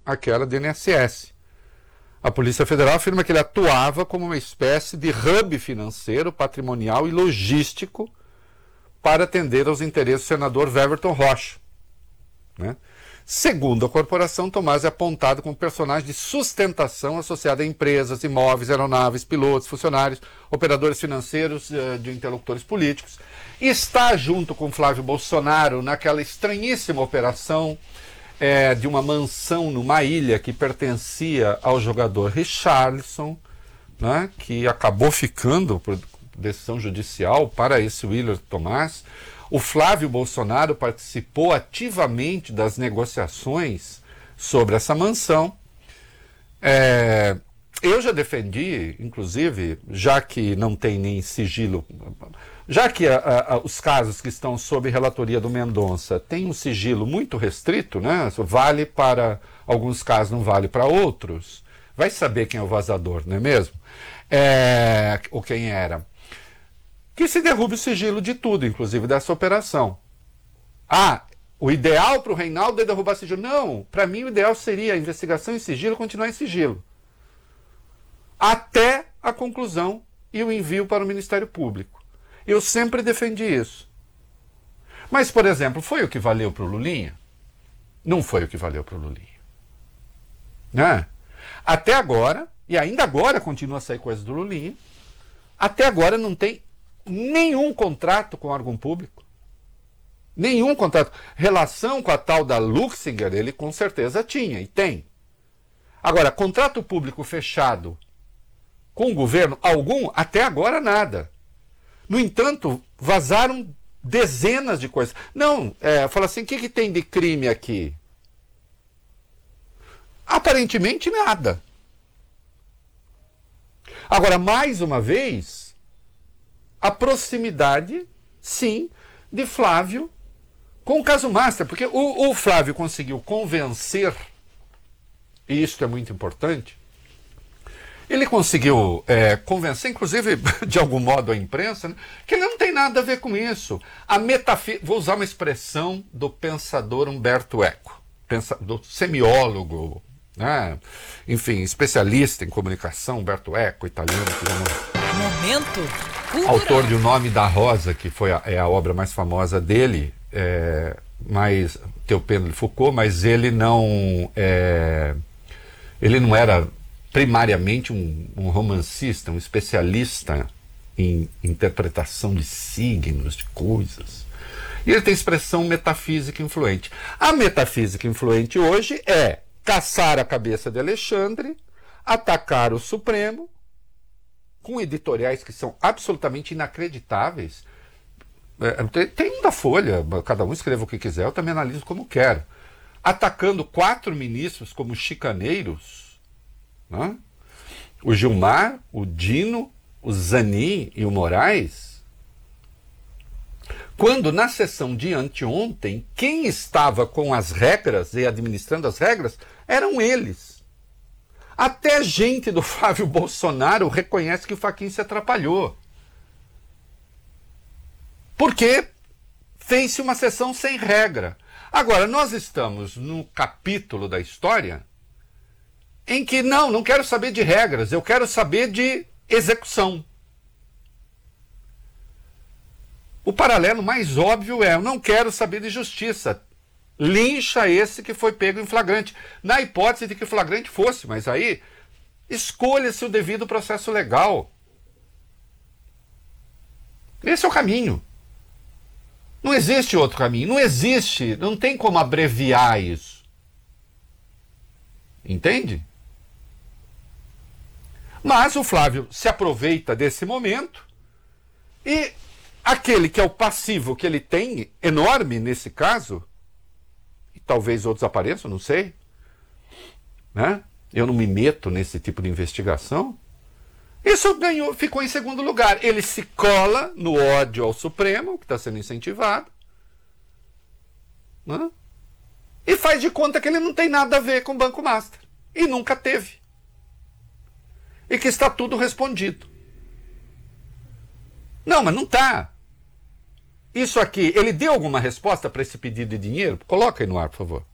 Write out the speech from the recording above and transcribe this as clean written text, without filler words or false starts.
aquela do INSS. A Polícia Federal afirma que ele atuava como uma espécie de hub financeiro, patrimonial e logístico para atender aos interesses do senador Weverton Rocha, né? Segundo a corporação, Tomás é apontado como personagem de sustentação associada a empresas, imóveis, aeronaves, pilotos, funcionários, operadores financeiros, de interlocutores políticos. E está junto com Flávio Bolsonaro naquela estranhíssima operação de uma mansão numa ilha que pertencia ao jogador Richarlison, né, que acabou ficando, por decisão judicial, para esse Willard Tomás. O Flávio Bolsonaro participou ativamente das negociações sobre essa mansão. Eu já defendi, inclusive, já que não tem nem sigilo, já que os casos que estão sob relatoria do Mendonça têm um sigilo muito restrito, né? Vale para alguns casos, não vale para outros. Vai saber quem é o vazador, não é mesmo? Ou quem era. Que se derrube o sigilo de tudo, inclusive dessa operação. O ideal para o Reinaldo é derrubar sigilo. Não, para mim o ideal seria a investigação em sigilo continuar em sigilo. Até a conclusão e o envio para o Ministério Público. Eu sempre defendi isso. Mas, por exemplo, foi o que valeu para o Lulinha? Não foi o que valeu para o Lulinha. Né? Até agora, e ainda agora continua a sair coisa do Lulinha, até agora não tem nenhum contrato com o órgão público. Nenhum contrato. Relação com a tal da Luxinger, ele com certeza tinha e tem. Agora, contrato público fechado com o governo, algum, até agora nada. No entanto, vazaram dezenas de coisas. Não, fala assim, o que tem de crime aqui? Aparentemente nada. Agora, mais uma vez, a proximidade, sim, de Flávio com o caso Master, porque o Flávio conseguiu convencer, e isso é muito importante, ele conseguiu convencer, inclusive, de algum modo, a imprensa, né, que ele não tem nada a ver com isso. Vou usar uma expressão do pensador Umberto Eco, do semiólogo, né, enfim, especialista em comunicação, Umberto Eco, italiano. Momento cultural. Autor de O Nome da Rosa, que foi a obra mais famosa dele, mais Théophile Foucault, mas ele não era primariamente um romancista, um especialista em interpretação de signos, de coisas. E ele tem expressão metafísica influente. A metafísica influente hoje é caçar a cabeça de Alexandre, atacar o Supremo, com editoriais que são absolutamente inacreditáveis. Tem um da Folha, cada um escreva o que quiser, eu também analiso como quero. Atacando 4 ministros como chicaneiros, né? O Gilmar, o Dino, o Zanin e o Moraes, quando na sessão de anteontem, quem estava com as regras e administrando as regras eram eles. Até gente do Flávio Bolsonaro reconhece que o Fachin se atrapalhou. Porque fez-se uma sessão sem regra. Agora, nós estamos no capítulo da história em que não quero saber de regras, eu quero saber de execução. O paralelo mais óbvio eu não quero saber de justiça. Lincha esse que foi pego em flagrante. Na hipótese de que flagrante fosse, mas aí escolha-se o devido processo legal. Esse é o caminho. Não existe outro caminho. Não existe, não tem como abreviar isso. Entende? Mas o Flávio se aproveita desse momento e aquele que é o passivo que ele tem, enorme nesse caso, e talvez outros apareçam, não sei, né? Eu não me meto nesse tipo de investigação. Isso ficou em segundo lugar. Ele se cola no ódio ao Supremo, que está sendo incentivado, né? E faz de conta que ele não tem nada a ver com o Banco Master. E nunca teve. E que está tudo respondido. Não, mas não está. Isso aqui, ele deu alguma resposta para esse pedido de dinheiro? Coloca aí no ar, por favor.